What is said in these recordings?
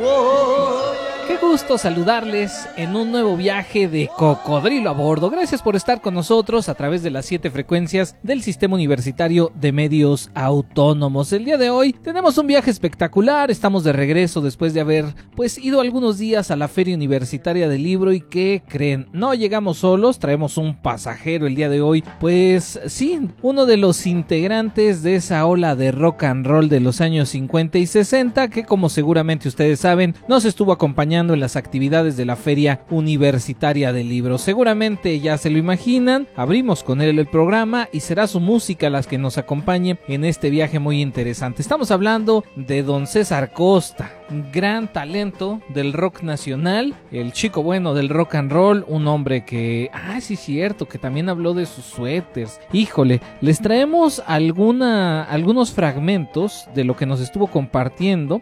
Qué gusto saludarles en un nuevo viaje de Cocodrilo a Bordo. Gracias por estar con nosotros a través de las 7 frecuencias del Sistema Universitario de Medios Autónomos. El día de hoy tenemos un viaje espectacular. Estamos de regreso después de haber ido algunos días a la Feria Universitaria del Libro. ¿Y qué creen? No llegamos solos, traemos un pasajero el día de hoy. Pues sí, uno de los integrantes de esa ola de rock and roll de los años 50 y 60 que, como seguramente ustedes saben, nos estuvo acompañando en las actividades de la Feria Universitaria del Libro. Seguramente ya se lo imaginan, abrimos con él el programa y será su música la que nos acompañe en este viaje muy interesante. Estamos hablando de don César Costa, gran talento del rock nacional, el chico bueno del rock and roll, un hombre que, sí cierto, que también habló de sus suéteres. Híjole, les traemos algunos fragmentos de lo que nos estuvo compartiendo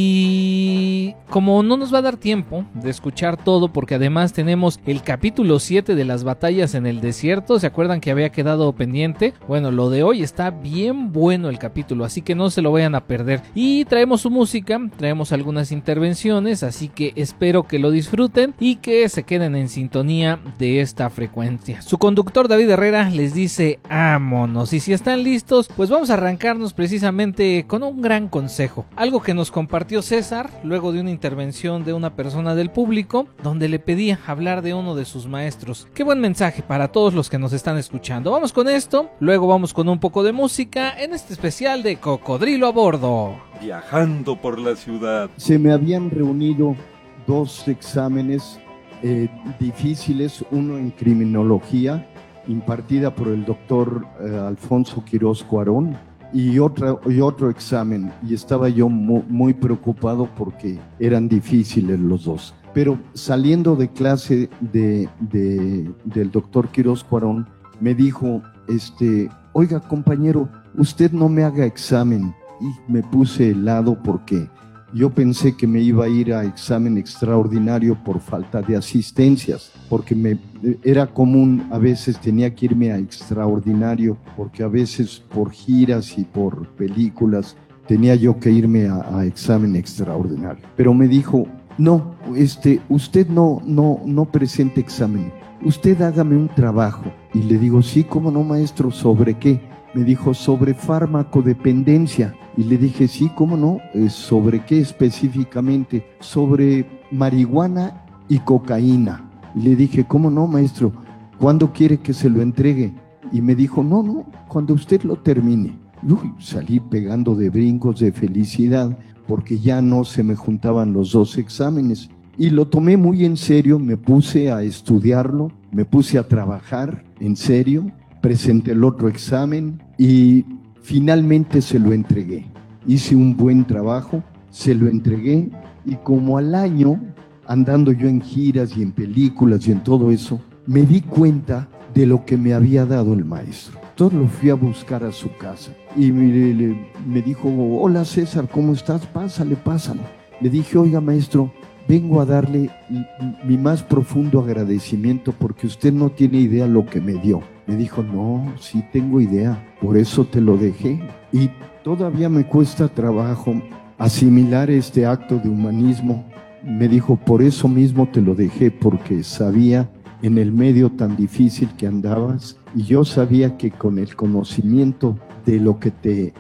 y como no nos va a dar tiempo de escuchar todo, porque además tenemos el capítulo 7 de las batallas en el desierto, ¿se acuerdan que había quedado pendiente? Bueno, lo de hoy está bien bueno el capítulo, así que no se lo vayan a perder. Y traemos su música, traemos algunas intervenciones, así que espero que lo disfruten y que se queden en sintonía de esta frecuencia. Su conductor David Herrera les dice vámonos, y si están listos, pues vamos a arrancarnos precisamente con un gran consejo, algo que nos compartió César luego de una intervención de una persona del público donde le pedía hablar de uno de sus maestros. Qué buen mensaje para todos los que nos están escuchando. Vamos con esto, luego vamos con un poco de música en este especial de Cocodrilo a Bordo. Viajando por la ciudad. Se me habían reunido 2 exámenes difíciles, uno en criminología, impartida por el doctor Alfonso Quirós Cuarón, y otro examen, y estaba yo muy preocupado porque eran difíciles los 2. Pero saliendo de clase del doctor Quirós Cuarón, me dijo, oiga compañero, usted no me haga examen. Y me puse helado porque yo pensé que me iba a ir a examen extraordinario por falta de asistencias, porque era común, a veces tenía que irme a extraordinario, porque a veces por giras y por películas tenía yo que irme a examen extraordinario. Pero me dijo, no, usted no presente examen, usted hágame un trabajo. Y le digo, sí, ¿cómo no, maestro? ¿Sobre qué? Me dijo, sobre farmacodependencia. Y le dije, sí, ¿cómo no? ¿Sobre qué específicamente? Sobre marihuana y cocaína. Y le dije, ¿cómo no, maestro? ¿Cuándo quiere que se lo entregue? Y me dijo, no, cuando usted lo termine. Uy, salí pegando de brincos de felicidad porque ya no se me juntaban los 2 exámenes. Y lo tomé muy en serio, me puse a estudiarlo, me puse a trabajar en serio, presenté el otro examen y finalmente se lo entregué. Hice un buen trabajo, se lo entregué y como al año, andando yo en giras y en películas y en todo eso, me di cuenta de lo que me había dado el maestro. Entonces lo fui a buscar a su casa y me dijo, hola César, ¿cómo estás? Pásale. Le dije, oiga maestro, vengo a darle mi más profundo agradecimiento porque usted no tiene idea lo que me dio. Me dijo, no, sí tengo idea, por eso te lo dejé. Y todavía me cuesta trabajo asimilar este acto de humanismo. Me dijo, por eso mismo te lo dejé, porque sabía en el medio tan difícil que andabas y yo sabía que con el conocimiento de lo que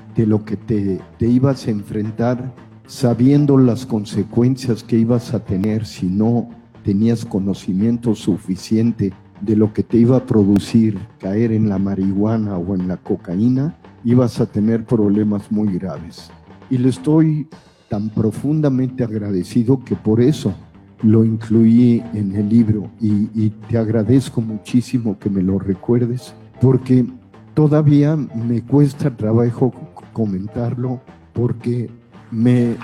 te ibas a enfrentar, sabiendo las consecuencias que ibas a tener si no tenías conocimiento suficiente de lo que te iba a producir caer en la marihuana o en la cocaína, ibas a tener problemas muy graves. Y le estoy tan profundamente agradecido que por eso lo incluí en el libro y te agradezco muchísimo que me lo recuerdes, porque todavía me cuesta trabajo comentarlo, porque me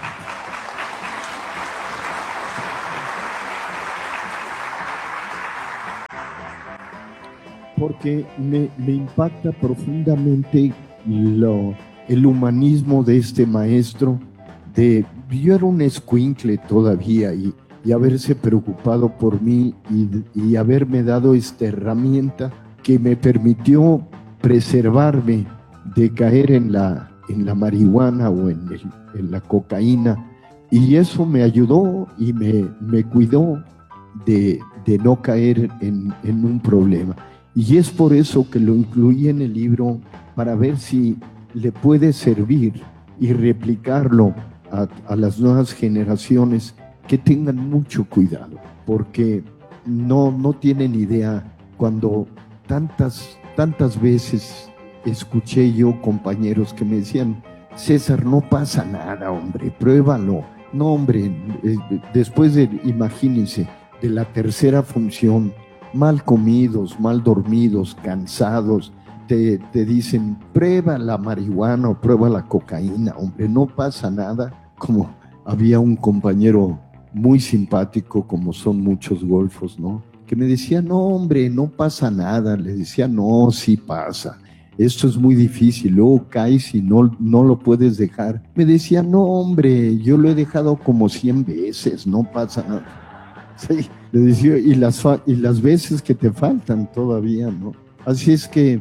impacta profundamente el humanismo de este maestro. Yo era un escuincle todavía y haberse preocupado por mí y haberme dado esta herramienta que me permitió preservarme de caer en la marihuana o en la cocaína, Y eso me ayudó y me cuidó de no caer en un problema. Y es por eso que lo incluí en el libro, para ver si le puede servir y replicarlo a las nuevas generaciones, que tengan mucho cuidado, porque no tienen idea cuando tantas veces escuché yo compañeros que me decían: César, no pasa nada, hombre, pruébalo. No, hombre, después imagínense, de la tercera función, mal comidos, mal dormidos, cansados, te dicen: prueba la marihuana o prueba la cocaína, hombre, no pasa nada. Como había un compañero muy simpático, como son muchos golfos, ¿no?, que me decía: no, hombre, no pasa nada. Le decía: no, sí pasa. Esto es muy difícil, luego caes y no lo puedes dejar. Me decía: no, hombre, yo lo he dejado como 100 veces, no pasa nada. Sí, le decía: y las veces que te faltan todavía, ¿no? Así es que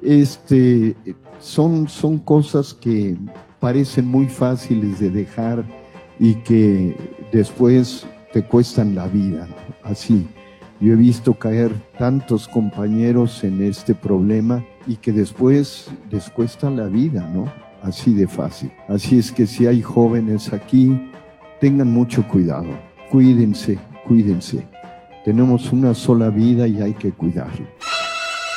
son cosas que parecen muy fáciles de dejar y que después te cuestan la vida, ¿no? Así. Yo he visto caer tantos compañeros en este problema y que después les cuesta la vida, ¿no? Así de fácil. Así es que si hay jóvenes aquí, tengan mucho cuidado. Cuídense. Tenemos una sola vida y hay que cuidarla.